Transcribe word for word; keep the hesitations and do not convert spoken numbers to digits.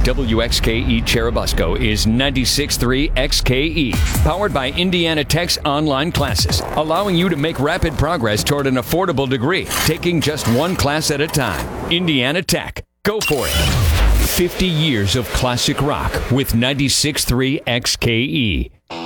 W X K E Cherubusco is ninety-six point three X K E, powered by Indiana Tech's online classes, allowing you to make rapid progress toward an affordable degree, taking just one class at a time. Indiana Tech. Go for it. fifty years of classic rock with ninety-six point three X K E.